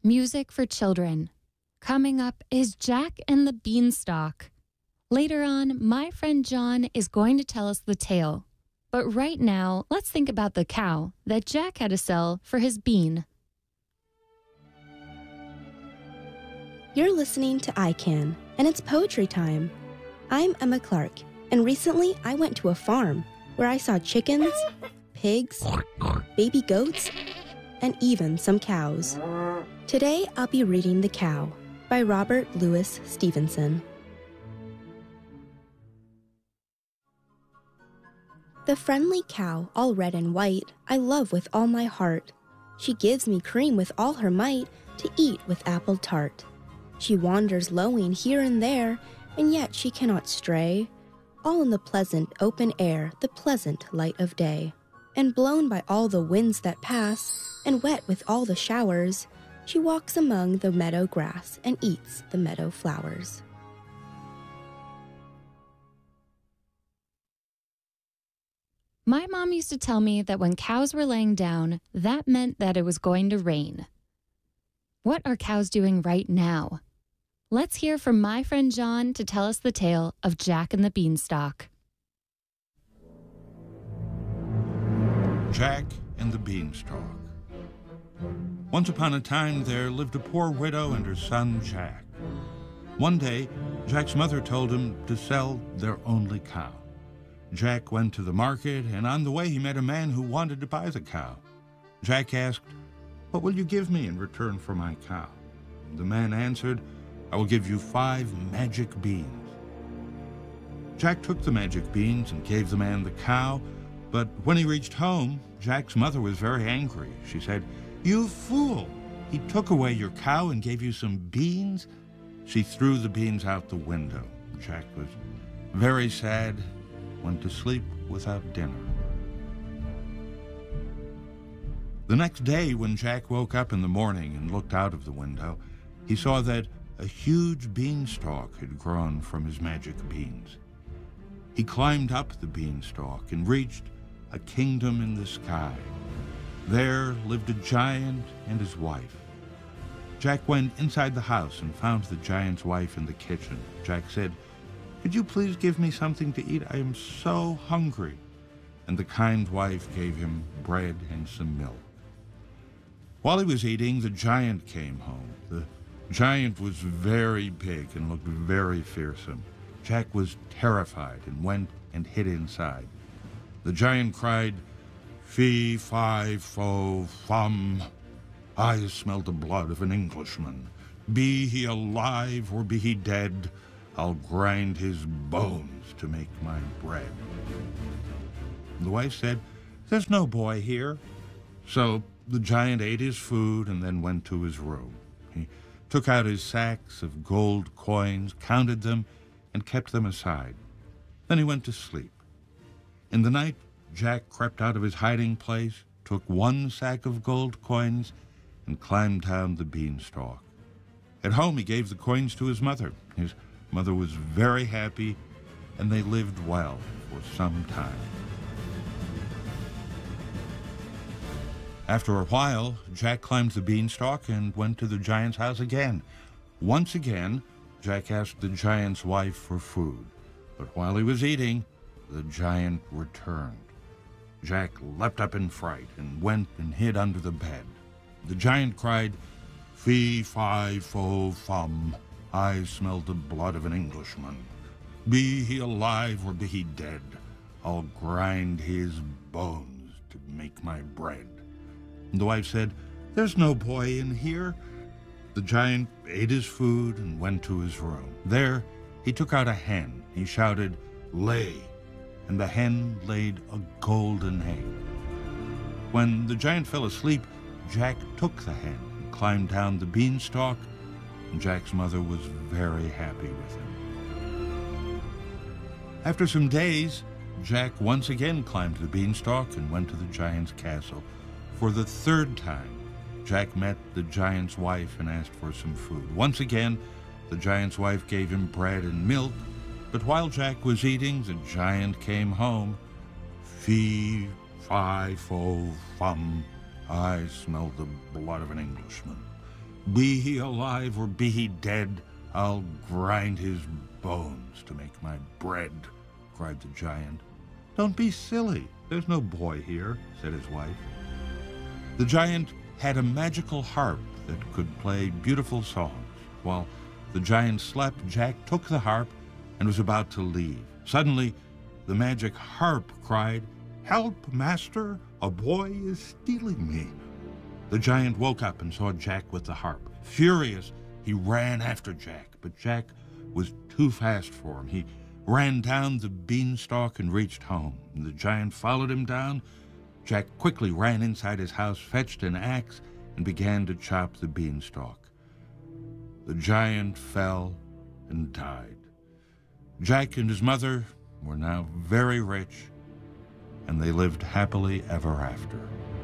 music for children. Coming up is Jack and the Beanstalk. Later on, my friend John is going to tell us the tale. But right now, let's think about the cow that Jack had to sell for his bean. You're listening to iCan, and it's poetry time. I'm Emma Clark, and recently I went to a farm where I saw chickens, pigs, baby goats, and even some cows. Today I'll be reading The Cow by Robert Louis Stevenson. The friendly cow, all red and white, I love with all my heart. She gives me cream with all her might to eat with apple tart. She wanders lowing here and there, and yet she cannot stray, all in the pleasant open air, the pleasant light of day. And blown by all the winds that pass, and wet with all the showers, she walks among the meadow grass and eats the meadow flowers. My mom used to tell me that when cows were laying down, that meant that it was going to rain. What are cows doing right now? Let's hear from my friend John to tell us the tale of Jack and the Beanstalk. Jack and the Beanstalk. Once upon a time, there lived a poor widow and her son, Jack. One day, Jack's mother told him to sell their only cow. Jack went to the market, and on the way he met a man who wanted to buy the cow. Jack asked, "What will you give me in return for my cow?" The man answered, "I will give you 5 magic beans." Jack took the magic beans and gave the man the cow, but when he reached home, Jack's mother was very angry. She said, "You fool! He took away your cow and gave you some beans?" She threw the beans out the window. Jack was very sad, went to sleep without dinner. The next day, when Jack woke up in the morning and looked out of the window, he saw that a huge beanstalk had grown from his magic beans. He climbed up the beanstalk and reached a kingdom in the sky. There lived a giant and his wife. Jack went inside the house and found the giant's wife in the kitchen. Jack said, "Could you please give me something to eat? I am so hungry." And the kind wife gave him bread and some milk. While he was eating, the giant came home. The giant was very big and looked very fearsome. Jack was terrified and went and hid inside. The giant cried, "Fee, fi, fo, fum. I smell the blood of an Englishman. Be he alive or be he dead, I'll grind his bones to make my bread." The wife said, "There's no boy here." So the giant ate his food and then went to his room. He took out his sacks of gold coins, counted them, and kept them aside. Then he went to sleep. In the night, Jack crept out of his hiding place, took 1 sack of gold coins, and climbed down the beanstalk. At home, he gave the coins to his mother. His mother was very happy, and they lived well for some time. After a while, Jack climbed the beanstalk and went to the giant's house again. Once again, Jack asked the giant's wife for food. But while he was eating, the giant returned. Jack leapt up in fright and went and hid under the bed. The giant cried, "Fee, fi, fo, fum. I smell the blood of an Englishman. Be he alive or be he dead, I'll grind his bones to make my bread." And the wife said, "There's no boy in here." The giant ate his food and went to his room. There, he took out a hen. He shouted, "Lay," and the hen laid a golden egg. When the giant fell asleep, Jack took the hen and climbed down the beanstalk, and Jack's mother was very happy with him. After some days, Jack once again climbed the beanstalk and went to the giant's castle. For the 3rd time, Jack met the giant's wife and asked for some food. Once again, the giant's wife gave him bread and milk, but while Jack was eating, the giant came home. "Fee, fi, fo, fum. I smell the blood of an Englishman. Be he alive or be he dead, I'll grind his bones to make my bread, cried the giant. Don't be silly. There's no boy here, said his wife. The giant had a magical harp that could play beautiful songs. While the giant slept, Jack took the harp and was about to leave. Suddenly, the magic harp cried, "Help, master! A boy is stealing me." The giant woke up and saw Jack with the harp. Furious, he ran after Jack, but Jack was too fast for him. He ran down the beanstalk and reached home. The giant followed him down. Jack quickly ran inside his house, fetched an axe, and began to chop the beanstalk. The giant fell and died. Jack and his mother were now very rich, and they lived happily ever after.